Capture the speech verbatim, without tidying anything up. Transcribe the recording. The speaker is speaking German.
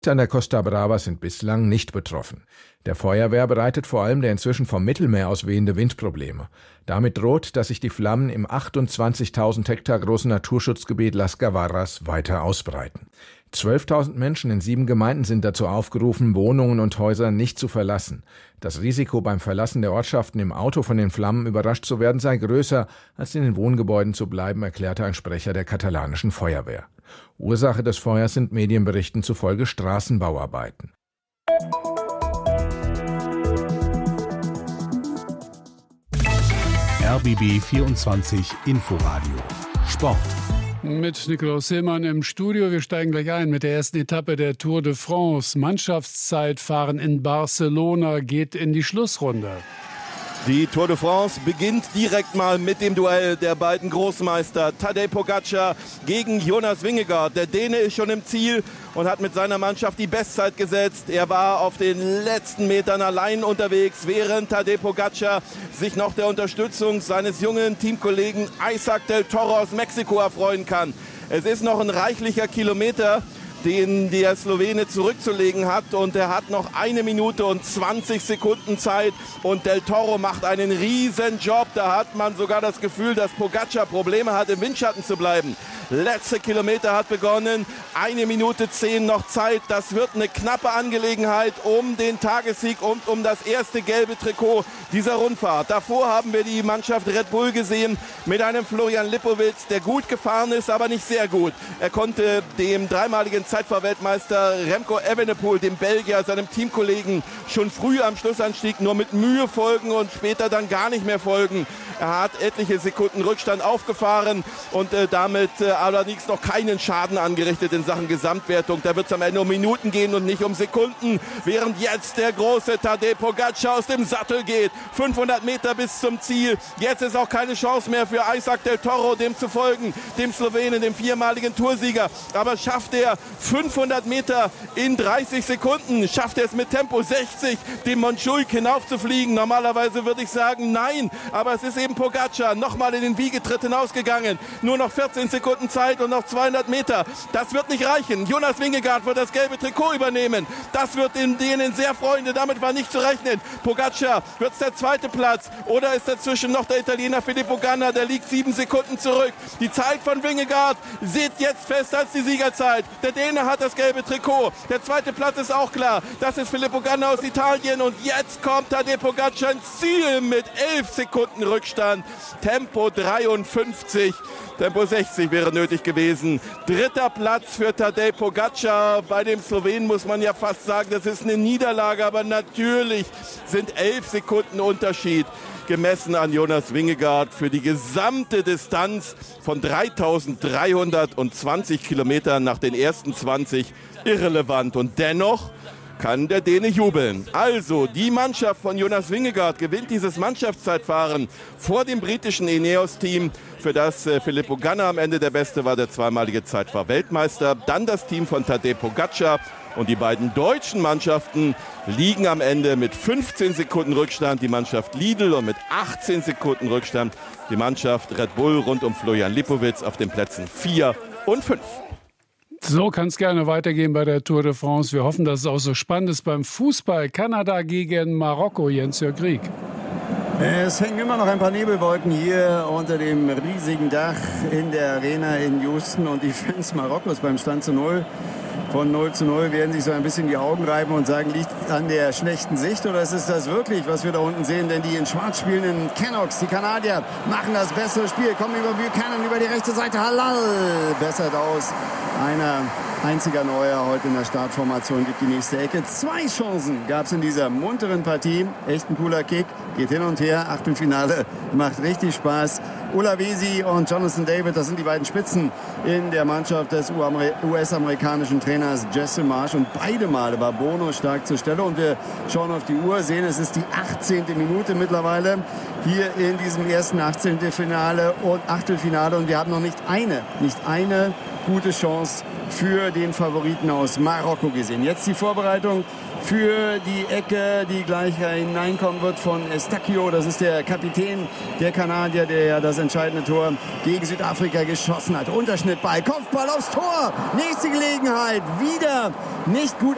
an der Costa Brava sind bislang nicht betroffen. Der Feuerwehr bereitet vor allem der inzwischen vom Mittelmeer aus wehende Wind Probleme. Damit droht, dass sich die Flammen im achtundzwanzigtausend Hektar großen Naturschutzgebiet Las Gavarras weiter ausbreiten. zwölftausend Menschen in sieben Gemeinden sind dazu aufgerufen, Wohnungen und Häuser nicht zu verlassen. Das Risiko beim Verlassen der Ortschaften im Auto von den Flammen überrascht zu werden sei größer, als in den Wohngebäuden zu bleiben, erklärte ein Sprecher der katalanischen Feuerwehr. Ursache des Feuers sind Medienberichten zufolge Straßenbauarbeiten. R B B vierundzwanzig Inforadio Sport. Mit Nikolaus Hillmann im Studio. Wir steigen gleich ein mit der ersten Etappe der Tour de France. Mannschaftszeitfahren in Barcelona geht in die Schlussrunde. Die Tour de France beginnt direkt mal mit dem Duell der beiden Großmeister Tadej Pogačar gegen Jonas Vingegaard. Der Däne ist schon im Ziel und hat mit seiner Mannschaft die Bestzeit gesetzt. Er war auf den letzten Metern allein unterwegs, während Tadej Pogačar sich noch der Unterstützung seines jungen Teamkollegen Isaac del Toro aus Mexiko erfreuen kann. Es ist noch ein reichlicher Kilometer, den der Slowene zurückzulegen hat, und er hat noch eine Minute und zwanzig Sekunden Zeit und Del Toro macht einen riesen Job. Da hat man sogar das Gefühl, dass Pogačar Probleme hat, im Windschatten zu bleiben. Letzte Kilometer hat begonnen, eine Minute zehn noch Zeit. Das wird eine knappe Angelegenheit um den Tagessieg und um das erste gelbe Trikot dieser Rundfahrt. Davor haben wir die Mannschaft Red Bull gesehen mit einem Florian Lipowitz, der gut gefahren ist, aber nicht sehr gut. Er konnte dem dreimaligen Zeitfahrweltmeister Remco Evenepoel, dem Belgier, seinem Teamkollegen, schon früh am Schlussanstieg nur mit Mühe folgen und später dann gar nicht mehr folgen. Er hat etliche Sekunden Rückstand aufgefahren und äh, damit äh, allerdings noch keinen Schaden angerichtet in Sachen Gesamtwertung. Da wird es am Ende um Minuten gehen und nicht um Sekunden, während jetzt der große Tadej Pogačar aus dem Sattel geht. fünfhundert Meter bis zum Ziel. Jetzt ist auch keine Chance mehr für Isaac del Toro, dem zu folgen, dem Slowenen, dem viermaligen Toursieger. Aber schafft er fünfhundert Meter in dreißig Sekunden? Schafft er es mit Tempo sechzig, dem Montjuic hinaufzufliegen? Normalerweise würde ich sagen, nein. Aber es ist eben Pogačar nochmal in den Wiegetritt hinausgegangen. Nur noch vierzehn Sekunden Zeit und noch zweihundert Meter. Das wird nicht reichen. Jonas Vingegaard wird das gelbe Trikot übernehmen. Das wird den Dänen sehr freuen. Damit war nicht zu rechnen. Pogačar, wird es der zweite Platz? Oder ist dazwischen noch der Italiener Filippo Ganna? Der liegt sieben Sekunden zurück. Die Zeit von Vingegaard sieht jetzt fest als die Siegerzeit. Der Däne hat das gelbe Trikot. Der zweite Platz ist auch klar. Das ist Filippo Ganna aus Italien. Und jetzt kommt Tadej Pogačar ins Ziel mit elf Sekunden Rückstand. Tempo dreiundfünfzig. Tempo sechzig wäre nötig gewesen. Dritter Platz für Tadej Pogačar. Bei dem Slowenen muss man ja fast sagen, das ist eine Niederlage. Aber natürlich sind elf Sekunden Unterschied gemessen an Jonas Vingegaard für die gesamte Distanz von dreitausenddreihundertzwanzig Kilometern nach den ersten zwanzig irrelevant. Und dennoch kann der Däne jubeln. Also, die Mannschaft von Jonas Vingegaard gewinnt dieses Mannschaftszeitfahren vor dem britischen Ineos-Team, für das äh, Filippo Ganna am Ende der Beste war, der zweimalige Zeitfahr-Weltmeister. Dann das Team von Tadej Pogačar. Und die beiden deutschen Mannschaften liegen am Ende mit fünfzehn Sekunden Rückstand. Die Mannschaft Lidl und mit achtzehn Sekunden Rückstand die Mannschaft Red Bull rund um Florian Lipowitz auf den Plätzen vier und fünf. So kann es gerne weitergehen bei der Tour de France. Wir hoffen, dass es auch so spannend ist beim Fußball. Kanada gegen Marokko, Jens-Jörg Rieck. Es hängen immer noch ein paar Nebelwolken hier unter dem riesigen Dach in der Arena in Houston. Und die Fans Marokkos beim Stand zu null von null zu null werden sich so ein bisschen die Augen reiben und sagen, liegt an der schlechten Sicht oder ist es das wirklich, was wir da unten sehen? Denn die in schwarz spielenden Canucks, die Kanadier, machen das bessere Spiel, kommen über Buchanan über die rechte Seite. Halal bessert aus. Einer einziger Neuer heute in der Startformation gibt die nächste Ecke. Zwei Chancen gab es in dieser munteren Partie. Echt ein cooler Kick, geht hin und her. Achtelfinale macht richtig Spaß. Olavisi und Jonathan David, das sind die beiden Spitzen in der Mannschaft des U S-amerikanischen Trainers Jesse Marsch. Und beide Male war Bono stark zur Stelle. Und wir schauen auf die Uhr, sehen, es ist die achtzehnte Minute mittlerweile hier in diesem ersten achtzehnten Finale und Achtelfinale. Und wir haben noch nicht eine, nicht eine gute Chance für den Favoriten aus Marokko gesehen. Jetzt die Vorbereitung für die Ecke, die gleich hineinkommen wird von Eustáquio. Das ist der Kapitän der Kanadier, der ja das entscheidende Tor gegen Südafrika geschossen hat. Unterschnittball, Kopfball aufs Tor. Nächste Gelegenheit, wieder nicht gut